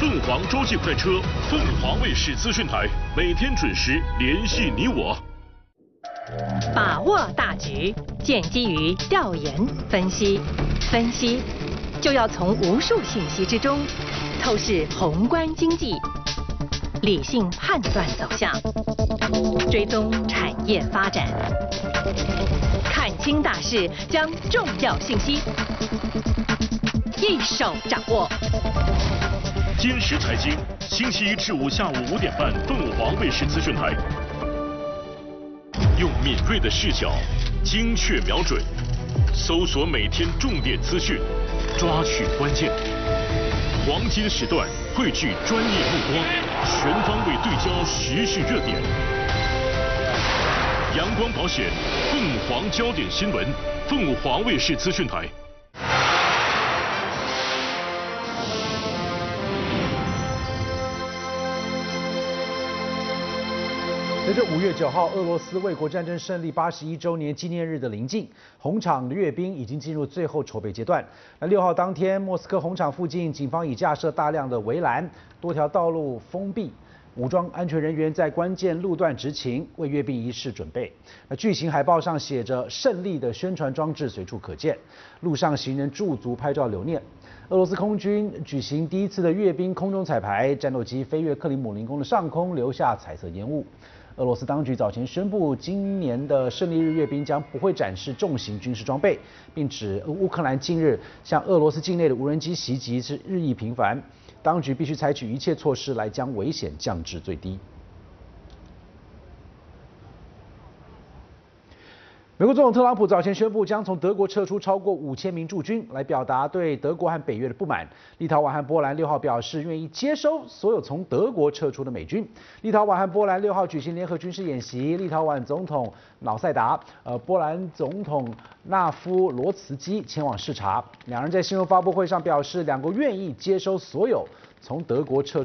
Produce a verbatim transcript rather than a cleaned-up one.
凤凰洲际快车，凤凰卫视资讯台，每天准时联系你我。 把握大局，建基于调研分析，分析就要从无数信息之中透视宏观经济，理性判断走向，追踪产业发展，看清大势，将重要信息一手掌握。 今时财经，星期一至五下午五点半，凤凰卫视资讯台。用敏锐的视角，精确瞄准，搜索每天重点资讯，抓取关键。黄金时段汇聚专业目光，全方位对焦时事热点。阳光保险，凤凰焦点新闻，凤凰卫视资讯台。 随着五月九号俄罗斯卫国战争胜利八十一周年纪念日的临近，红场阅兵已经进入最后筹备阶段。那六号当天，莫斯科红场附近，警方已架设大量的围栏，多条道路封闭，武装安全人员在关键路段执勤，为阅兵仪式准备。那巨型海报上写着“胜利”的宣传装置随处可见，路上行人驻足拍照留念。俄罗斯空军举行第一次的阅兵空中彩排，战斗机飞越克里姆林宫的上空，留下彩色烟雾。俄罗斯当局早前宣布，今年的胜利日阅兵将不会展示重型军事装备，并指乌克兰近日向俄罗斯境内的无人机袭击是日益频繁，当局必须采取一切措施来将危险降至最低。美国总统特朗普早前宣布，将从德国撤出超过五千名驻军，来表达对德国和北约的不满。立陶宛和波兰六号表示愿意接收所有从德国撤出的美军。立陶宛和波兰六号举行联合军事演习，立陶宛总统瑙塞达、呃波兰总统纳夫罗茨基前往视察。两人在新闻发布会上表示，两国愿意接收所有从德国撤